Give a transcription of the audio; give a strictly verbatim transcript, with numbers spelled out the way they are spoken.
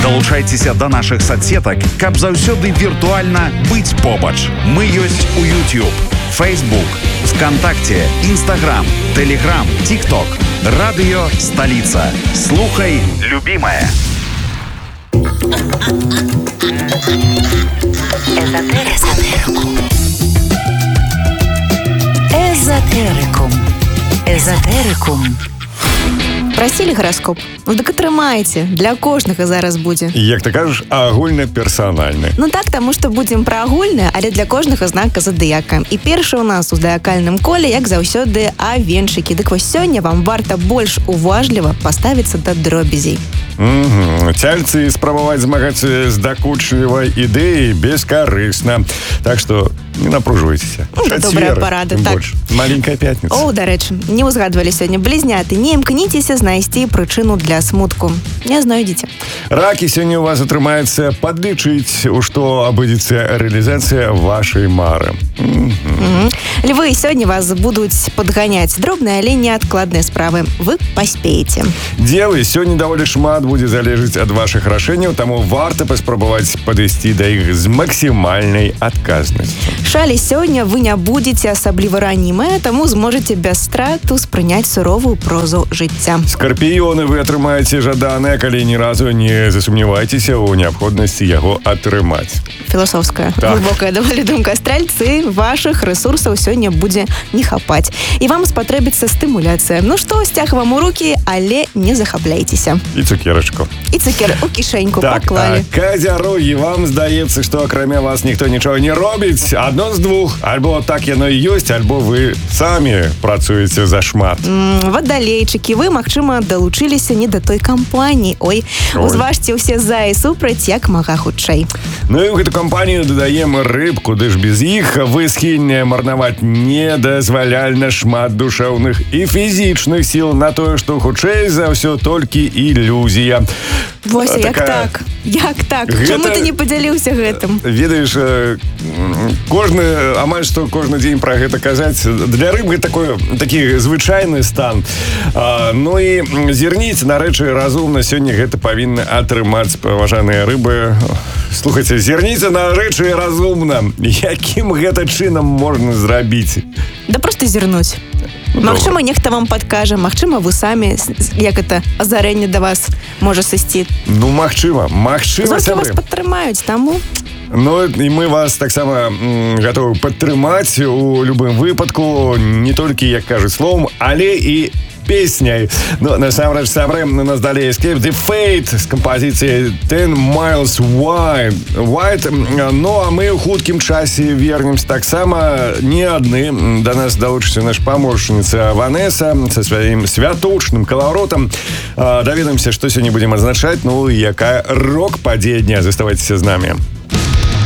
Далучайцеся да нашых соцсетак, каб заўсёды віртуальна быць побач. Мы ёсць у YouTube, Facebook, ВКонтакте, Instagram, Telegram, TikTok. Радыё «Столица». Слухай, любимая. Эзотерикум. Эзотерикум. Эзотерикум. Прасілі гараскоп? Ну так атрымаеце. Для кожнага зараз будзе. Як ты кажаш, агульна-персанальны. Ну так, таму што будзем пра агульнае, але для кожнага знака задыяка. І першы ў нас у зодыякальным коле, як заўсёды, авенчыкі. Дык вось сёння вам варта больш уважліва паставіцца да дробязей. Угу. Цяльцы спрабаваць змагацца з дакучлівай ідэяй бескарысна. Так што не напружвайцеся. Ну, добрая парада. Так. Маленькая пятніца. О, дарэчы, не ўзгадвалі сёння блізняты. Не імкніцеся знайсці прычыну для смутку. Не знойдзеце. Ракі, сёння у вас атрымаецца падлічыць, у што абыдзецца рэалізацыя вашай мары. Угу. Львы, сёння вас будуць падганяць дробныя, але неадкладныя справы. Вы паспееце. Дзевы, сёння даволі шмат будзе залежыць ад вашых рашэнняў, таму варта паспрабаваць падысці да іх з максімальнай адказнасцю. Шалі, сёння вы не будзеце асабліва ранімыя, таму зможаце без страту спрыняць суровую прозу жыцця. Скарпіёны, вы атрымаеце жаданае, калі ні разу не засумнявайцеся ў неабходнасці яго атрымаць. Філасофская, так. глыбокая даволі думка. Стральцы, вашых рэсурсаў сёння будзе не хапаць. І вам спатрэбіцца стымуляцыя. Ну што, сцяг вам у рукі, але не захапляйцеся. І цукерачку. І цукер у кішэньку так, паклалі. Так, казярогі, вам здаецца, што акрамя вас ніхто нічога не робіць. Адно з двух. Альбо так яно і ёсць, альбо вы самі працуеце зашмат. Mm, вадалейчыкі, вы, магчыма, далучыліся не да той кампаніі. Ой, Ой. Узважце ўсе за і супраць, як мага хутчэй. Ну і ў гэту кампанію дадаем рыб, куды ж без іх. Вы схільныя марнаваць недазваляльна шмат душэўных і фізічных сіл на тое, што хутчэй за ўсё толькі ілюзія. Вось, як так? Як так? Гэта... Чаму ты не падзяліўся гэтым? Ведаеш, кожны, амаль што кожны дзень пра гэта казаць. Для рыб гэта такой, такі звычайны стан. А, ну і зірніце на рэчы разумна. Сёння гэта павінна атрымаць, паважаныя рыбы. Слухайце, зірніце на рэчы разумна. Якім гэта чынам можна зрабіць? Да проста зірнуць. Магчыма, нехта вам падкажа, магчыма, вы самі, як это, азарэнне да вас можа сысці. Ну, магчыма, магчыма, сябры. Зоркі вас падтрымаюць, таму... Ну, і мы вас таксама м, гатовы падтрымаць у любым выпадку, не толькі, як кажуць, словом, але і песняй. Ну, насамрэч, сябры, у нас далей Escape the Fate з кампазіцыяй ten miles wide. White. Ну, а мы ў хуткім часе вернемся таксама не адны. Да нас далучыцца наш памочніца Ванеса са сваім святочным каларотам. Даведаемся, што сёння будзем адзначаць, ну, якая рок-падзея дня. Заставайцеся з намі.